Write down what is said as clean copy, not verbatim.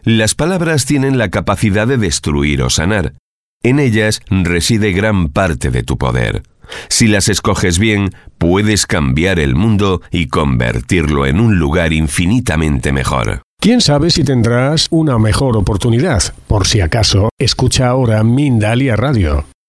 Las palabras tienen la capacidad de destruir o sanar. En ellas reside gran parte de tu poder. Si las escoges bien, puedes cambiar el mundo y convertirlo en un lugar infinitamente mejor. ¿Quién sabe si tendrás una mejor oportunidad? Por si acaso, escucha ahora Mindalia Radio.